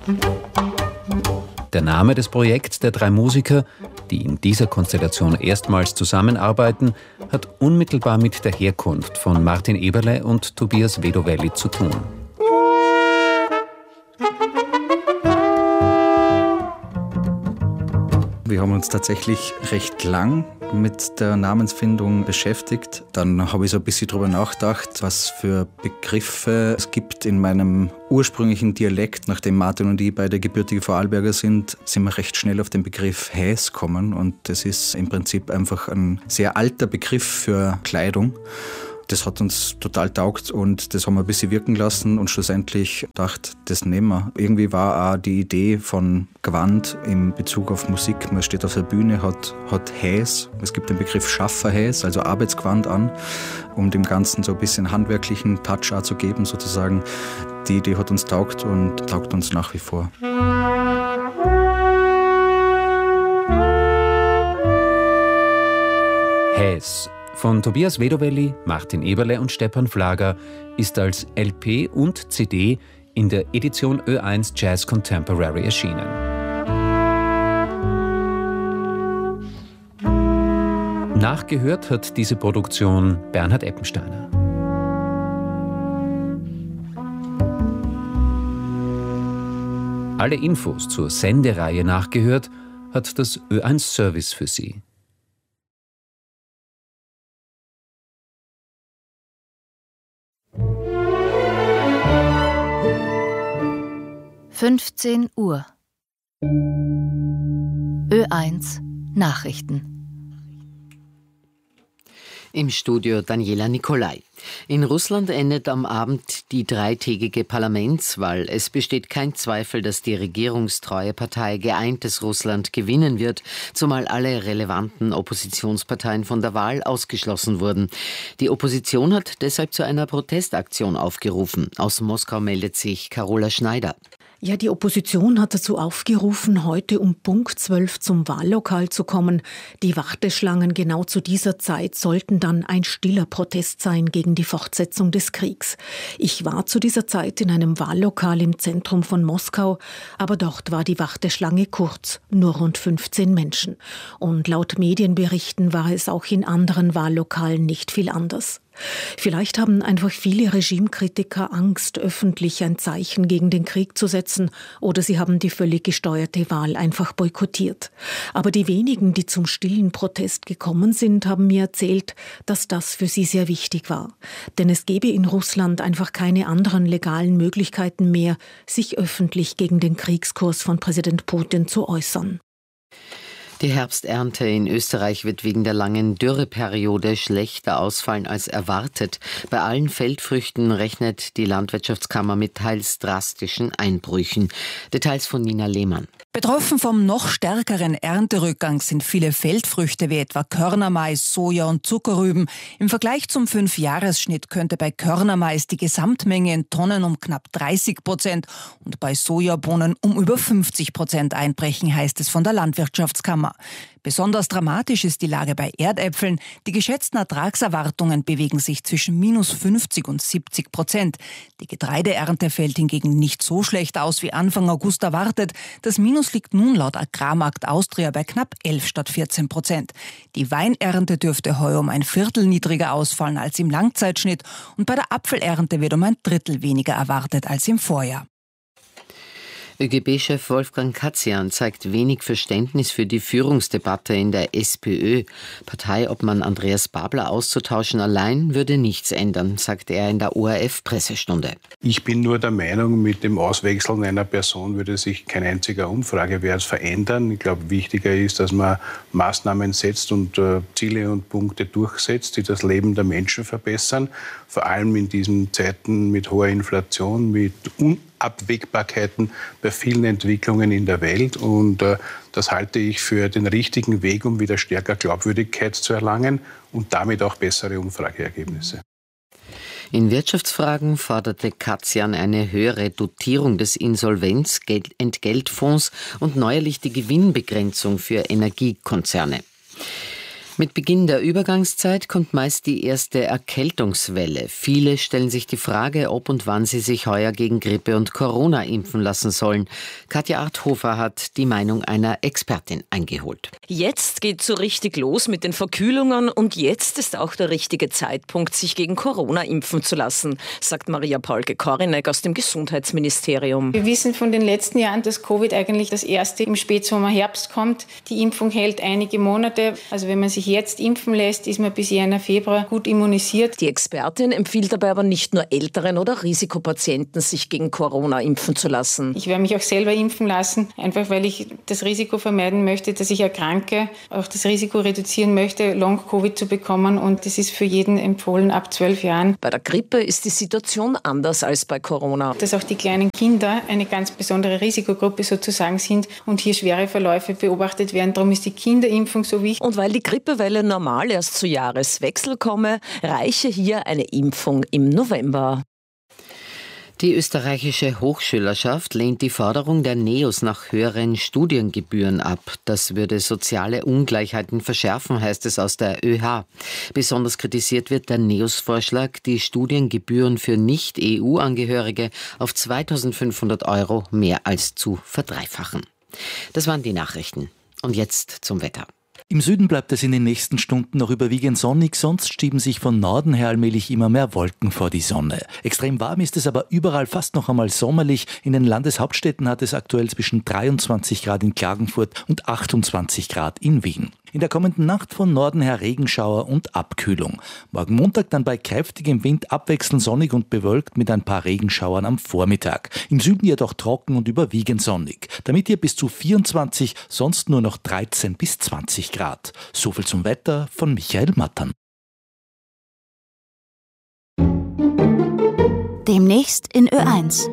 Der Name des Projekts der drei Musiker, die in dieser Konstellation erstmals zusammenarbeiten, hat unmittelbar mit der Herkunft von Martin Eberle und Tobias Vedovelli zu tun. Wir haben uns tatsächlich recht lang mit der Namensfindung beschäftigt. Dann habe ich so ein bisschen drüber nachgedacht, was für Begriffe es gibt in meinem ursprünglichen Dialekt. Nachdem Martin und ich beide gebürtige Vorarlberger sind wir recht schnell auf den Begriff Häs gekommen. Und das ist im Prinzip einfach ein sehr alter Begriff für Kleidung. Das hat uns total taugt und das haben wir ein bisschen wirken lassen und schlussendlich gedacht, das nehmen wir. Irgendwie war auch die Idee von Gewand in Bezug auf Musik. Man steht auf der Bühne, hat Häs. Es gibt den Begriff Schafferhäs, also Arbeitsgewand an, um dem Ganzen so ein bisschen handwerklichen Touch auch zu geben sozusagen. Die Idee hat uns taugt und taugt uns nach wie vor. Häs von Tobias Vedovelli, Martin Eberle und Stephan Flager ist als LP und CD in der Edition Ö1 Jazz Contemporary erschienen. Nachgehört hat diese Produktion Bernhard Eppensteiner. Alle Infos zur Sendereihe Nachgehört hat das Ö1 Service für Sie. 15 Uhr. Ö1 Nachrichten. Im Studio Daniela Nicolai. In Russland endet am Abend die dreitägige Parlamentswahl. Es besteht kein Zweifel, dass die regierungstreue Partei Geeintes Russland gewinnen wird, zumal alle relevanten Oppositionsparteien von der Wahl ausgeschlossen wurden. Die Opposition hat deshalb zu einer Protestaktion aufgerufen. Aus Moskau meldet sich Carola Schneider. Ja, die Opposition hat dazu aufgerufen, heute um Punkt 12 zum Wahllokal zu kommen. Die Warteschlangen genau zu dieser Zeit sollten dann ein stiller Protest sein gegen die Fortsetzung des Kriegs. Ich war zu dieser Zeit in einem Wahllokal im Zentrum von Moskau, aber dort war die Warteschlange kurz, nur rund 15 Menschen. Und laut Medienberichten war es auch in anderen Wahllokalen nicht viel anders. Vielleicht haben einfach viele Regimekritiker Angst, öffentlich ein Zeichen gegen den Krieg zu setzen, oder sie haben die völlig gesteuerte Wahl einfach boykottiert. Aber die wenigen, die zum stillen Protest gekommen sind, haben mir erzählt, dass das für sie sehr wichtig war. Denn es gäbe in Russland einfach keine anderen legalen Möglichkeiten mehr, sich öffentlich gegen den Kriegskurs von Präsident Putin zu äußern. Die Herbsternte in Österreich wird wegen der langen Dürreperiode schlechter ausfallen als erwartet. Bei allen Feldfrüchten rechnet die Landwirtschaftskammer mit teils drastischen Einbrüchen. Details von Nina Lehmann. Betroffen vom noch stärkeren Ernterückgang sind viele Feldfrüchte wie etwa Körnermais, Soja und Zuckerrüben. Im Vergleich zum 5-Jahres-Schnitt könnte bei Körnermais die Gesamtmenge in Tonnen um knapp 30% und bei Sojabohnen um über 50% einbrechen, heißt es von der Landwirtschaftskammer. Besonders dramatisch ist die Lage bei Erdäpfeln. Die geschätzten Ertragserwartungen bewegen sich zwischen -50 und 70%. Die Getreideernte fällt hingegen nicht so schlecht aus wie Anfang August erwartet. Das Minus liegt nun laut Agrarmarkt Austria bei knapp 11 statt 14%. Die Weinernte dürfte heuer um ein Viertel niedriger ausfallen als im Langzeitschnitt und bei der Apfelernte wird um ein Drittel weniger erwartet als im Vorjahr. ÖGB-Chef Wolfgang Katzian zeigt wenig Verständnis für die Führungsdebatte in der SPÖ. Parteiobmann Andreas Babler auszutauschen allein würde nichts ändern, sagte er in der ORF-Pressestunde. Ich bin nur der Meinung, mit dem Auswechseln einer Person würde sich kein einziger Umfragewert verändern. Ich glaube, wichtiger ist, dass man Maßnahmen setzt und Ziele und Punkte durchsetzt, die das Leben der Menschen verbessern. Vor allem in diesen Zeiten mit hoher Inflation, mit Unabwägbarkeiten bei vielen Entwicklungen in der Welt. Und das halte ich für den richtigen Weg, um wieder stärker Glaubwürdigkeit zu erlangen und damit auch bessere Umfrageergebnisse. In Wirtschaftsfragen forderte Katzian eine höhere Dotierung des Insolvenzentgeltfonds und neuerlich die Gewinnbegrenzung für Energiekonzerne. Mit Beginn der Übergangszeit kommt meist die erste Erkältungswelle. Viele stellen sich die Frage, ob und wann sie sich heuer gegen Grippe und Corona impfen lassen sollen. Katja Arthofer hat die Meinung einer Expertin eingeholt. Jetzt geht's so richtig los mit den Verkühlungen und jetzt ist auch der richtige Zeitpunkt, sich gegen Corona impfen zu lassen, sagt Maria Paulke-Korinek aus dem Gesundheitsministerium. Wir wissen von den letzten Jahren, dass Covid eigentlich das erste im Spätsommer, Herbst kommt. Die Impfung hält einige Monate. Also wenn man sich jetzt impfen lässt, ist man bis Jänner, Februar gut immunisiert. Die Expertin empfiehlt dabei aber nicht nur Älteren oder Risikopatienten, sich gegen Corona impfen zu lassen. Ich werde mich auch selber impfen lassen, einfach weil ich das Risiko vermeiden möchte, dass ich erkranke, auch das Risiko reduzieren möchte, Long-Covid zu bekommen. Und das ist für jeden empfohlen ab 12 Jahren. Bei der Grippe ist die Situation anders als bei Corona. Dass auch die kleinen Kinder eine ganz besondere Risikogruppe sozusagen sind und hier schwere Verläufe beobachtet werden. Darum ist die Kinderimpfung so wichtig. Und weil die Grippewelle normal erst zu Jahreswechsel komme, reiche hier eine Impfung im November. Die österreichische Hochschülerschaft lehnt die Forderung der NEOS nach höheren Studiengebühren ab. Das würde soziale Ungleichheiten verschärfen, heißt es aus der ÖH. Besonders kritisiert wird der NEOS-Vorschlag, die Studiengebühren für Nicht-EU-Angehörige auf 2.500 € mehr als zu verdreifachen. Das waren die Nachrichten. Und jetzt zum Wetter. Im Süden bleibt es in den nächsten Stunden noch überwiegend sonnig, sonst schieben sich von Norden her allmählich immer mehr Wolken vor die Sonne. Extrem warm ist es aber überall fast noch einmal sommerlich. In den Landeshauptstädten hat es aktuell zwischen 23 Grad in Klagenfurt und 28 Grad in Wien. In der kommenden Nacht von Norden her Regenschauer und Abkühlung. Morgen Montag dann bei kräftigem Wind abwechselnd sonnig und bewölkt mit ein paar Regenschauern am Vormittag. Im Süden jedoch trocken und überwiegend sonnig. Damit hier bis zu 24, sonst nur noch 13 bis 20 Grad. So viel zum Wetter von Michael Mattern. Demnächst in Ö1.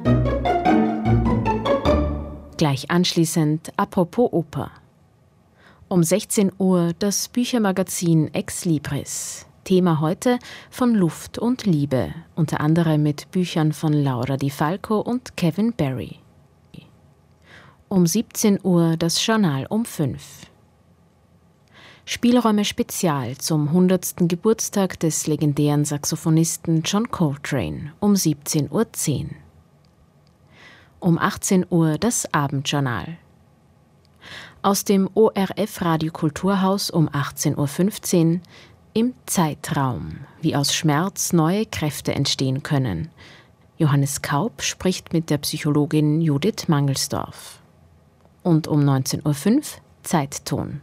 Gleich anschließend Apropos Oper. Um 16 Uhr das Büchermagazin Ex Libris. Thema heute von Luft und Liebe, unter anderem mit Büchern von Laura Di Falco und Kevin Barry. Um 17 Uhr das Journal um 5. Spielräume Spezial zum 100. Geburtstag des legendären Saxophonisten John Coltrane um 17:10 Uhr. Um 18 Uhr das Abendjournal. Aus dem ORF Radio Kulturhaus um 18:15 Uhr im Zeitraum, wie aus Schmerz neue Kräfte entstehen können. Johannes Kaup spricht mit der Psychologin Judith Mangelsdorf. Und um 19:05 Uhr Zeitton.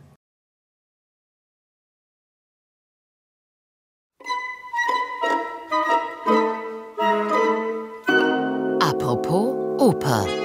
Apropos Oper.